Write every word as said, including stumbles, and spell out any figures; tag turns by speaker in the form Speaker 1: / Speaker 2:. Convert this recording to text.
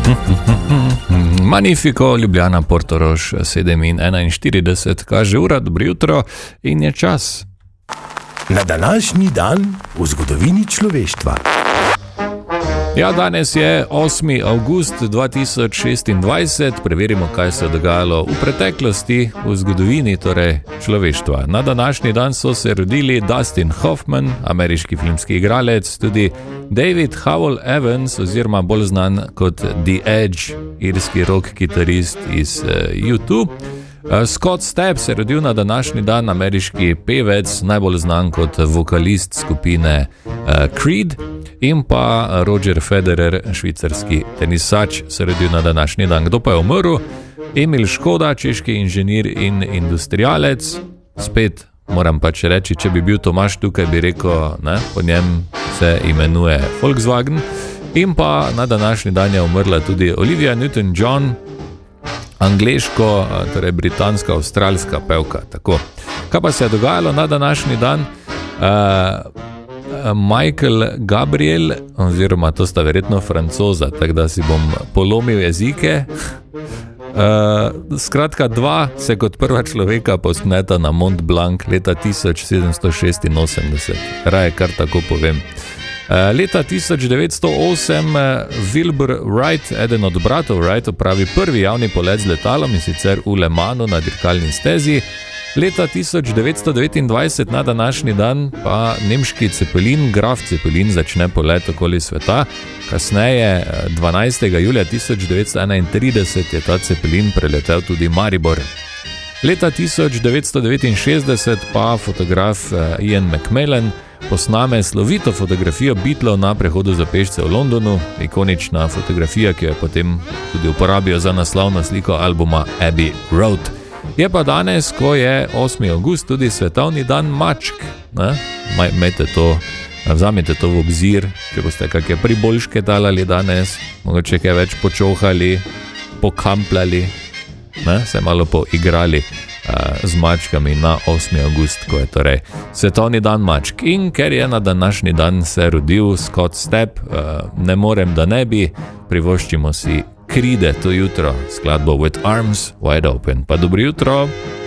Speaker 1: Magnifico, Ljubljana, Portorož, sedem in enainštirideset, kaže ura, dobro jutro in je čas.
Speaker 2: Na današnji dan v zgodovini človeštva.
Speaker 1: Ja, danes je osmi avgust dva tisoč šestindvajset, preverimo, kaj se je dogajalo v preteklosti, v zgodovini, torej človeštva. Na današnji dan so se rodili Dustin Hoffman, ameriški filmski igralec, tudi David Howell Evans, oziroma bolj znan kot The Edge, irski rock kitarist iz uh, U dva. Uh, Scott Stapp se je rodil na današnji dan, ameriški pevec, najbolj znan kot vokalist skupine uh, Creed. In pa Roger Federer, švicarski tenisač, se je rodil na današnji dan. Kdo pa je umrl? Emil Škoda, češki inženir in industrialec. Spet moram pač reči, če bi bil Tomaž tukaj, bi rekel, ne, po njem se imenuje Volkswagen. In pa na današnji dan je umrla tudi Olivia Newton-John, angleško, torej britansko-avstralska pevka. Tako. Kaj pa se je dogajalo na današnji dan? Uh, Michael Gabriel, oziroma to sta verjetno Francoza, tako da si bom polomil jezike. Uh, skratka, dva se kot prva človeka povzpneta na Mont Blanc leta tisoč sedemsto šestinosemdeset. Raje kar tako povem. Uh, leta tisoč devetsto osem Wilbur Wright, eden od bratov Wright, opravi prvi javni polet z letalom, in sicer v Le Manu na dirkalni stezi. Leta tisoč devetsto devetindvajset na današnji dan pa nemški Zeppelin, Graf Zeppelin, začne polet okoli sveta. Kasneje, dvanajstega julija tisoč devetsto enaintrideset, je ta Zeppelin preletel tudi Maribor. Leta tisoč devetsto devetinšestdeset pa fotograf Ian McMillan posname slovito fotografijo Beatlov na prehodu za pešce v Londonu, ikonična fotografija, ki jo je potem tudi uporabijo za naslovno sliko albuma Abbey Road. Je pa danes, ko je osmi avgust, tudi svetovni dan mačk. Majte to, vzamite to v obzir, če boste kakšne priboljške dalali danes, mogoče kaj več počohali, pokamplali, ne? Se malo poigrali uh, z mačkami na osmi avgust, ko je torej svetovni dan mačk. In ker je na današnji dan se rodil Scott Stapp, uh, ne morem, da ne bi, privoščimo si Kride to jutro, skladbo With Arms Wide Open. Pa dobro jutro.